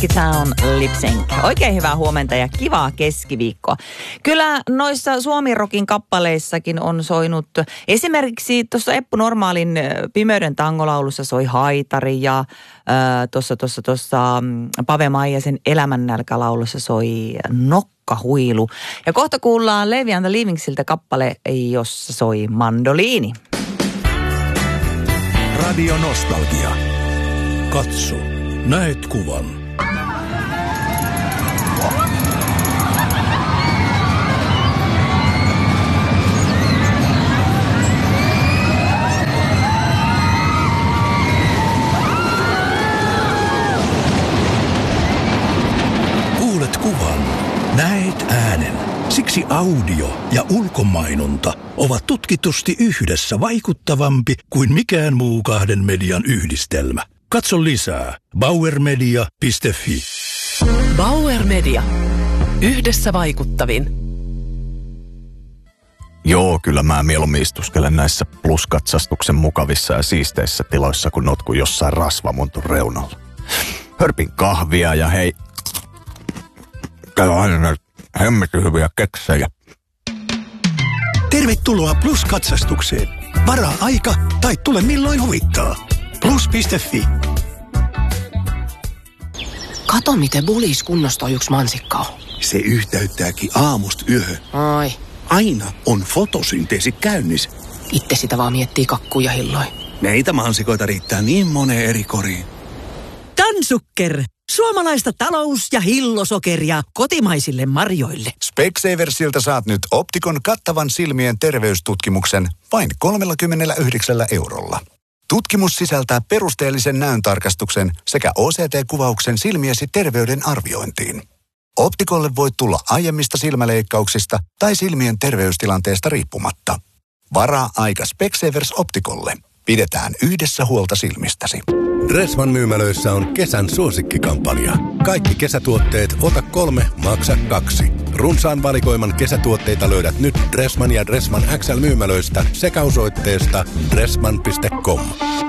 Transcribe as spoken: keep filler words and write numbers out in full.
Whiskey Town Lip Sync. Oikein hyvää huomenta ja kivaa keskiviikkoa. Kyllä noissa Suomi-rokin kappaleissakin on soinut esimerkiksi tuossa Eppu Normaalin Pimeyden tangolaulussa soi Haitari ja tuossa tuossa tuossa Pave Maijasen Elämännälkälaulussa soi Nokkahuilu. Ja kohta kuullaan Levi and the Leavingsiltä kappale, jossa soi mandoliini. Radio Nostalgia. Katso, näet kuvan. Kuulet kuvan, näet äänen. Siksi audio ja ulkomainonta ovat tutkitusti yhdessä vaikuttavampi kuin mikään muu kahden median yhdistelmä. Katso lisää bauermedia piste fi. Bauer Media. Yhdessä vaikuttavin. Joo, kyllä mä mieluummin istuskelen näissä pluskatsastuksen mukavissa ja siisteissä tiloissa, kun notkun jossain rasvamontun reunalla. Hörpin kahvia ja hei, käy aina näitä hemmetin hyviä keksejä. Tervetuloa Plus-katsastukseen. Varaa aika tai tule milloin huvittaa. plus piste fi. Kato, miten bulis kunnostaa yksi mansikka on. Se yhteyttääkin aamusta yöhön. Ai. Aina on fotosynteesi käynnissä. Itse sitä vaan miettii kakkuja hilloi. Neitä mansikoita riittää niin moneen eri koriin. Tansukker. Suomalaista talous- ja hillosokeria kotimaisille marjoille. Specsaversilta saat nyt Optikon kattavan silmien terveystutkimuksen vain kolmekymmentäyhdeksän eurolla. Tutkimus sisältää perusteellisen näöntarkastuksen sekä O C T-kuvauksen silmiesi terveyden arviointiin. Optikolle voit tulla aiemmista silmäleikkauksista tai silmien terveystilanteesta riippumatta. Varaa aika Specsavers Optikolle. Pidetään yhdessä huolta silmistäsi. Dressman myymälöissä on kesän suosikkikampanja. Kaikki kesätuotteet ota kolme, maksa kaksi. Runsaan valikoiman kesätuotteita löydät nyt Dressman ja Dressman X L myymälöistä sekä osoitteesta dressman piste com.